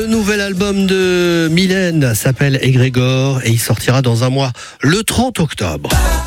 Le nouvel album de Mylène s'appelle Égrégore et il sortira dans un mois, le 30 octobre.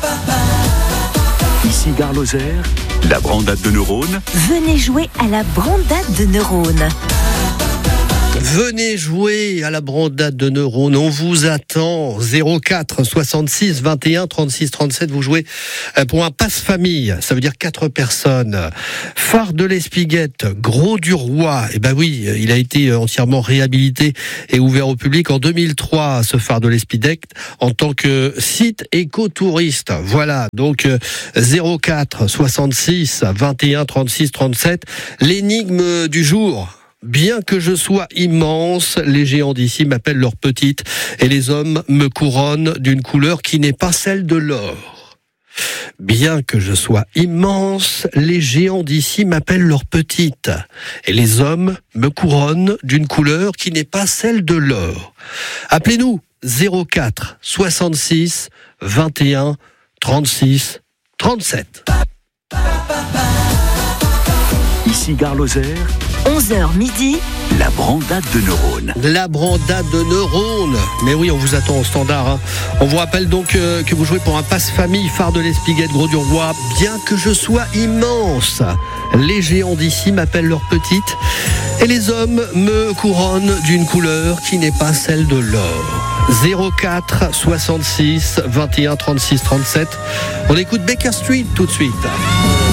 Ici Gare Lozère, la brandade de neurones. Venez jouer à la brandade de neurones. Venez jouer à la brandade de neurones, on vous attend. 04 66 21 36 37, vous jouez pour un passe-famille, ça veut dire 4 personnes. Phare de l'Espiguette, Gros du Roi, et ben oui, il a été entièrement réhabilité et ouvert au public en 2003, ce phare de l'Espiguette, en tant que site écotouriste. Voilà, donc 04 66 21 36 37, l'énigme du jour. Bien que je sois immense, les géants d'ici m'appellent leur petite et les hommes me couronnent d'une couleur qui n'est pas celle de l'or. Bien que je sois immense, les géants d'ici m'appellent leur petite et les hommes me couronnent d'une couleur qui n'est pas celle de l'or. Appelez-nous 04 66 21 36 37. Ici Gare Lozère, 11h midi, la brandade de neurones. La brandade de neurones. Mais oui, on vous attend au standard. Hein. On vous rappelle donc que vous jouez pour un passe-famille, phare de l'Espiguette, Gros du Roi. Bien que je sois immense, les géants d'ici m'appellent leur petite et les hommes me couronnent d'une couleur qui n'est pas celle de l'or. 04 66 21 36 37. On écoute Baker Street tout de suite.